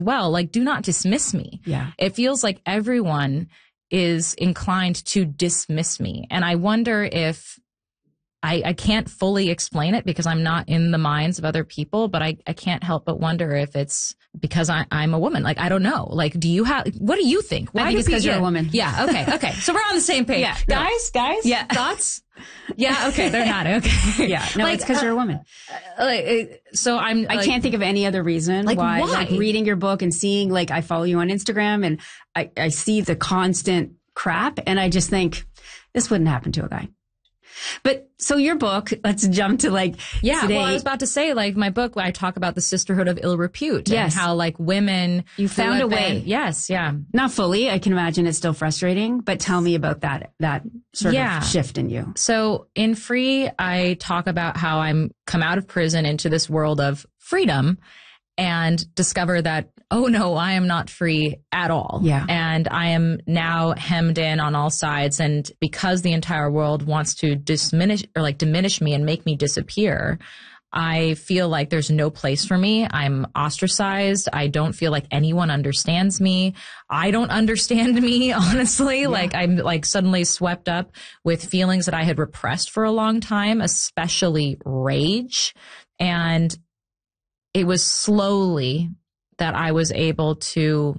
well, like, do not dismiss me. Yeah. It feels like everyone is inclined to dismiss me. And I wonder if I can't fully explain it because I'm not in the minds of other people, but I can't help but wonder if it's because I'm a woman. Like, I don't know. Like, what do you think? I think it's because you're a woman. Yeah. Okay. So we're on the same page. Yeah. Guys? Yeah. Thoughts? Yeah. Okay. They're not. Okay. Yeah. No, it's because you're a woman. So I can't think of any other reason why. Like reading your book and seeing, like, I follow you on Instagram and I see the constant crap and I just think this wouldn't happen to a guy. But so your book, let's jump to today. Well, I was about to say, like, my book, I talk about the sisterhood of ill repute. Yes. And how, like, women. You found a way. Yes. Yeah. Not fully. I can imagine it's still frustrating, but tell me about that sort of shift in you. So in Free, I talk about how I'm come out of prison into this world of freedom and discover that, oh no, I am not free at all. Yeah. And I am now hemmed in on all sides. And because the entire world wants to diminish me and make me disappear, I feel like there's no place for me. I'm ostracized. I don't feel like anyone understands me. I don't understand me, honestly. Yeah. Like, I'm like suddenly swept up with feelings that I had repressed for a long time, especially rage. And it was slowly that I was able to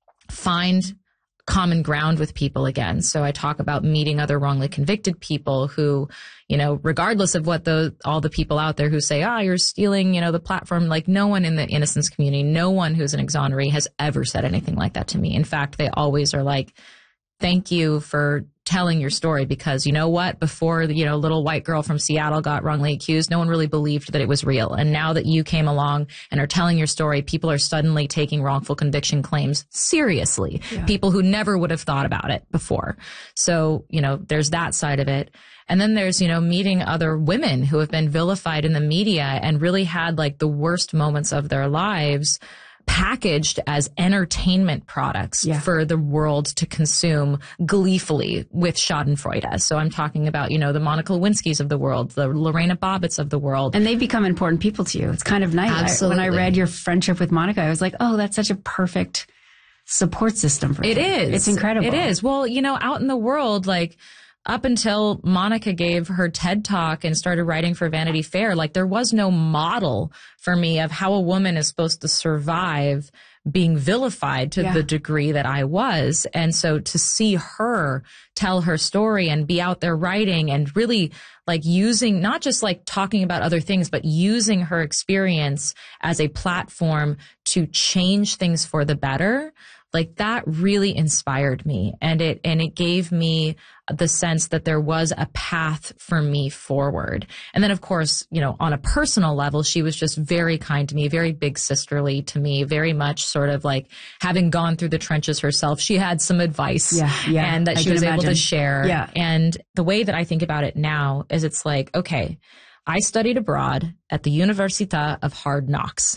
find common ground with people again. So I talk about meeting other wrongly convicted people who, you know, regardless of what all the people out there who say, you're stealing, the platform, like, no one in the innocence community, no one who's an exoneree has ever said anything like that to me. In fact, they always are like, thank you for telling your story, because you know what? Before, little white girl from Seattle got wrongly accused, no one really believed that it was real. And now that you came along and are telling your story, people are suddenly taking wrongful conviction claims seriously. Yeah. People who never would have thought about it before. So, there's that side of it. And then there's, meeting other women who have been vilified in the media and really had like the worst moments of their lives packaged as entertainment products for the world to consume gleefully with schadenfreude. So I'm talking about, the Monica Lewinskys of the world, the Lorena Bobbitts of the world. And they've become important people to you. It's kind of nice. Absolutely. When I read your friendship with Monica, I was like, oh, that's such a perfect support system for you. It is. It's incredible. It is. Well, out in the world, like, up until Monica gave her TED Talk and started writing for Vanity Fair, like, there was no model for me of how a woman is supposed to survive being vilified to the degree that I was. And so to see her tell her story and be out there writing and really like using, not just like talking about other things, but using her experience as a platform to change things for the better, like, that really inspired me. And it gave me the sense that there was a path for me forward. And then, of course, on a personal level, she was just very kind to me, very big sisterly to me, very much sort of like having gone through the trenches herself. She had some advice and that she was able to share. Yeah. And the way that I think about it now is it's like, okay, I studied abroad at the Università of Hard Knocks.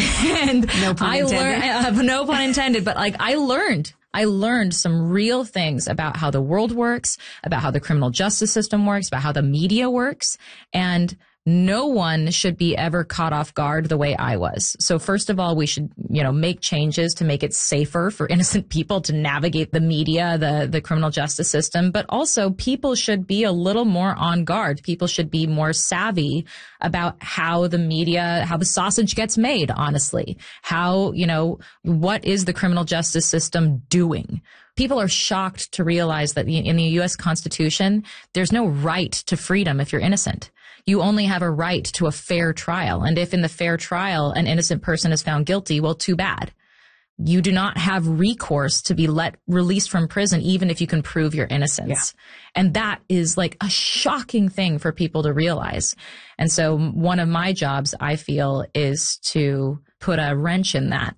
And no pun intended. No pun intended, but like I learned some real things about how the world works, about how the criminal justice system works, about how the media works. And no one should be ever caught off guard the way I was. So first of all, we should, make changes to make it safer for innocent people to navigate the media, the criminal justice system. But also people should be a little more on guard. People should be more savvy about how the media, how the sausage gets made, honestly. How, what is the criminal justice system doing? People are shocked to realize that in the U.S. Constitution, there's no right to freedom if you're innocent. You only have a right to a fair trial. And if in the fair trial an innocent person is found guilty, well, too bad. You do not have recourse to be released from prison, even if you can prove your innocence. Yeah. And that is like a shocking thing for people to realize. And so one of my jobs, I feel, is to put a wrench in that,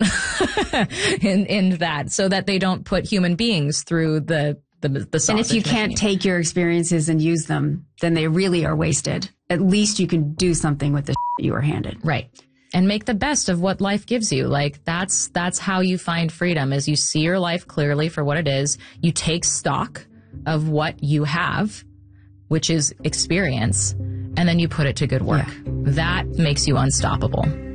in that, so that they don't put human beings through the sausage. And if you can't take your experiences and use them, then they really are wasted. At least you can do something with the you were handed. Right. And make the best of what life gives you. Like, that's how you find freedom, is you see your life clearly for what it is. You take stock of what you have, which is experience, and then you put it to good work. Yeah. That makes you unstoppable.